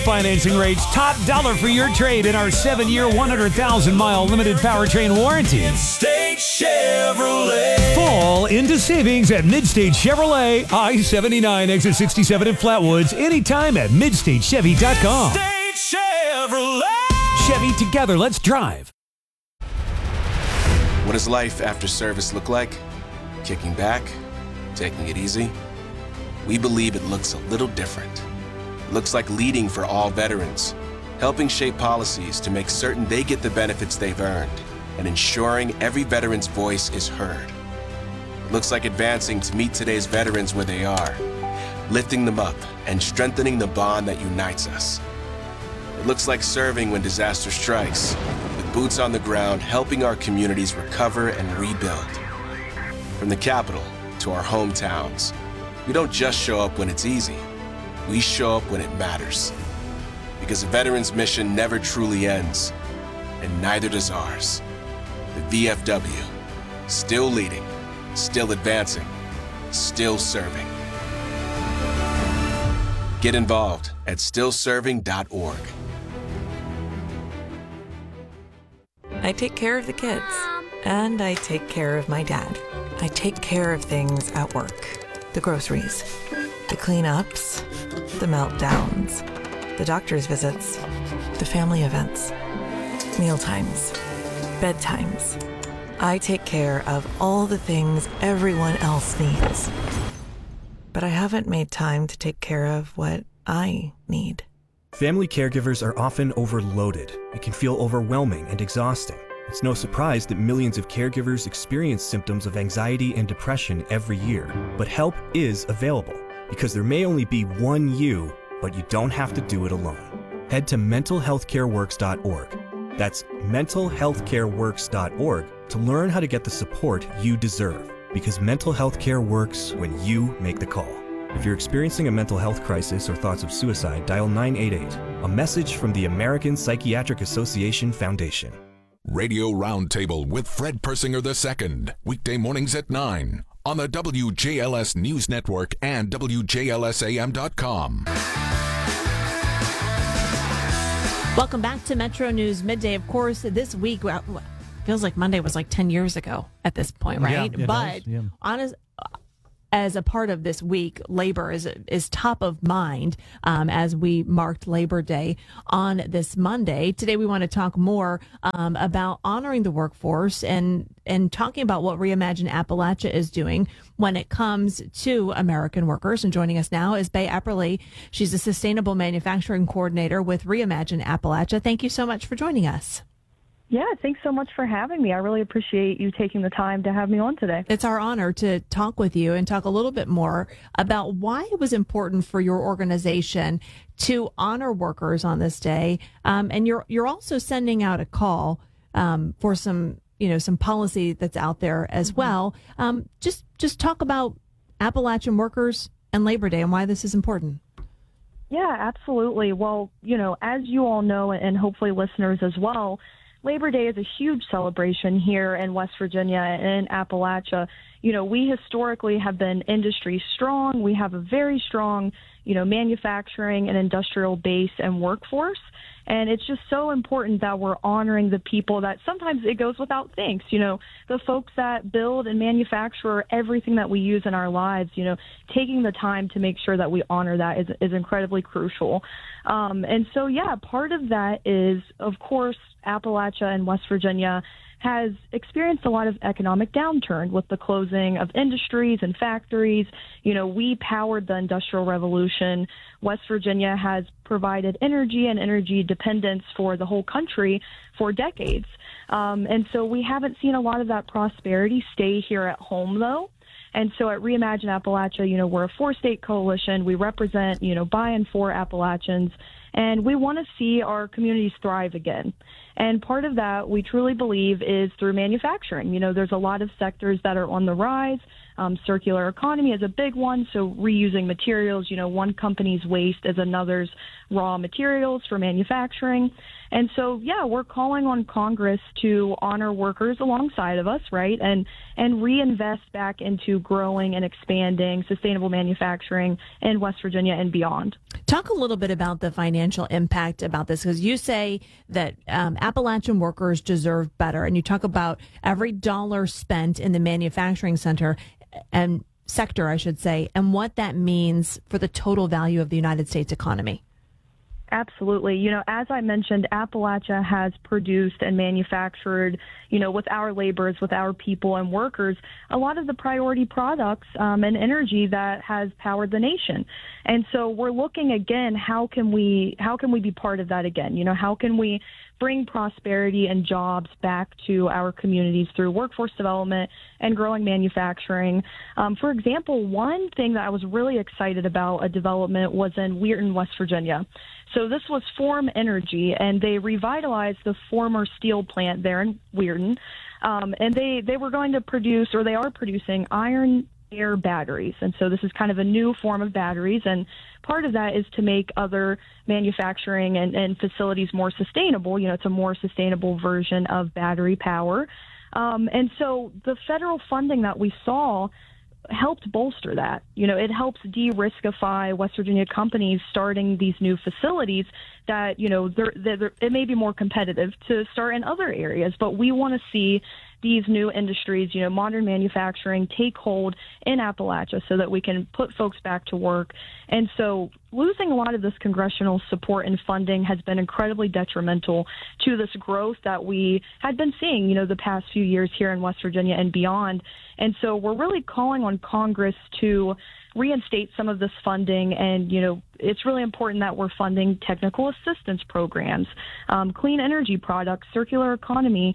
Financing rates top dollar for your trade in our 7-year, 100,000-mile limited powertrain warranty. Midstate Chevrolet. Fall into savings at Midstate Chevrolet, I-79, exit 67 in Flatwoods, anytime at MidstateChevy.com. Midstate Chevrolet. Chevy, together, let's drive. What does life after service look like? Kicking back? Taking it easy? We believe it looks a little different. It looks like leading for all veterans, helping shape policies to make certain they get the benefits they've earned, and ensuring every veteran's voice is heard. It looks like advancing to meet today's veterans where they are, lifting them up and strengthening the bond that unites us. It looks like serving when disaster strikes, with boots on the ground helping our communities recover and rebuild. From the capital to our hometowns, we don't just show up when it's easy. We show up when it matters. Because a veteran's mission never truly ends, and neither does ours. The VFW, still leading, still advancing, still serving. Get involved at stillserving.org. I take care of the kids, and I take care of my dad. I take care of things at work. The groceries, the cleanups, the meltdowns, the doctor's visits, the family events, mealtimes, bedtimes. I take care of all the things everyone else needs. But I haven't made time to take care of what I need. Family caregivers are often overloaded. It can feel overwhelming and exhausting. It's no surprise that millions of caregivers experience symptoms of anxiety and depression every year. But help is available, because there may only be one you, but you don't have to do it alone. Head to mentalhealthcareworks.org. That's mentalhealthcareworks.org to learn how to get the support you deserve, because mental health care works when you make the call. If you're experiencing a mental health crisis or thoughts of suicide, dial 988. A message from the American Psychiatric Association Foundation. Radio Roundtable with Fred Persinger II. Weekday mornings at 9 on the WJLS News Network and WJLSAM.com. Welcome back to Metro News Midday. Of course, this week, feels like Monday was like 10 years ago at this point, right? Yeah, but as a part of this week, labor is top of mind as we marked Labor Day on this Monday. Today, we want to talk more about honoring the workforce and talking about what Reimagine Appalachia is doing when it comes to American workers. And joining us now is Bay Epperly. She's a Sustainable Manufacturing Coordinator with Reimagine Appalachia. Thank you so much for joining us. Yeah, thanks so much for having me. I really appreciate you taking the time to have me on today. It's our honor to talk with you and talk a little bit more about why it was important for your organization to honor workers on this day. And you're also sending out a call for some policy that's out there as well. Just talk about Appalachian workers and Labor Day and why this is important. Yeah, absolutely. Well, as you all know, and hopefully listeners as well, Labor Day is a huge celebration here in West Virginia and in Appalachia. We historically have been industry strong. We have a very strong, manufacturing and industrial base and workforce. And it's just so important that we're honoring the people that sometimes it goes without thanks. The folks that build and manufacture everything that we use in our lives, taking the time to make sure that we honor that is incredibly crucial. And so, part of that is, of course, Appalachia and West Virginia has experienced a lot of economic downturn with the closing of industries and factories. We powered the Industrial Revolution. West Virginia has provided energy and energy dependence for the whole country for decades. And so we haven't seen a lot of that prosperity stay here at home, though. And so at Reimagine Appalachia, we're a 4-state coalition. We represent, by and for Appalachians. And we want to see our communities thrive again. And part of that, we truly believe, is through manufacturing. There's a lot of sectors that are on the rise. Circular economy is a big one, so reusing materials. One company's waste is another's raw materials for manufacturing. And so, we're calling on Congress to honor workers alongside of us, right, and reinvest back into growing and expanding sustainable manufacturing in West Virginia and beyond. Talk a little bit about the financial impact about this, because you say that Appalachian workers deserve better, and you talk about every dollar spent in the manufacturing sector, and what that means for the total value of the United States economy. Absolutely. As I mentioned, Appalachia has produced and manufactured, with our laborers, with our people and workers, a lot of the priority products and energy that has powered the nation. And so we're looking again, how can we be part of that again? How can we bring prosperity and jobs back to our communities through workforce development and growing manufacturing? For example, one thing that I was really excited about a development was in Weirton, West Virginia. So this was Form Energy, and they revitalized the former steel plant there in Weirton. And they were going to produce, or they are producing, iron air batteries. And so this is kind of a new form of batteries. And part of that is to make other manufacturing and facilities more sustainable. It's a more sustainable version of battery power. And so the federal funding that we saw helped bolster that. It helps de-riskify West Virginia companies starting these new facilities that, it may be more competitive to start in other areas, but we want to see these new industries, modern manufacturing, take hold in Appalachia so that we can put folks back to work. And so losing a lot of this congressional support and funding has been incredibly detrimental to this growth that we had been seeing, the past few years here in West Virginia and beyond. And so we're really calling on Congress to reinstate some of this funding. And, it's really important that we're funding technical assistance programs, clean energy products, circular economy.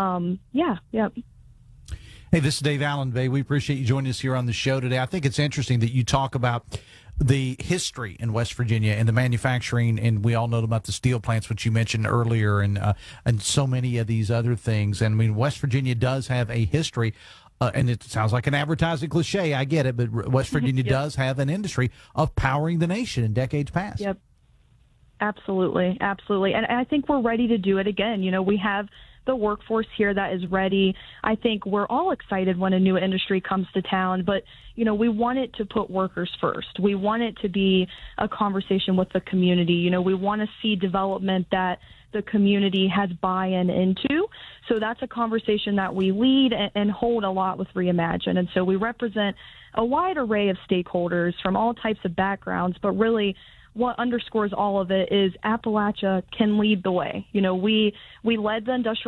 Hey, this is Dave Allenby. We appreciate you joining us here on the show today. I think it's interesting that you talk about the history in West Virginia and the manufacturing, and we all know about the steel plants, which you mentioned earlier, and so many of these other things. And I mean, West Virginia does have a history. And it sounds like an advertising cliche, I get it, but West Virginia does have an industry of powering the nation in decades past. Yep, absolutely. And I think we're ready to do it again. We have the workforce here that is ready. I think we're all excited when a new industry comes to town, but, we want it to put workers first. We want it to be a conversation with the community. We want to see development that the community has buy-in into. So that's a conversation that we lead and hold a lot with Reimagine. And so we represent a wide array of stakeholders from all types of backgrounds, but really what underscores all of it is Appalachia can lead the way. We led the industrial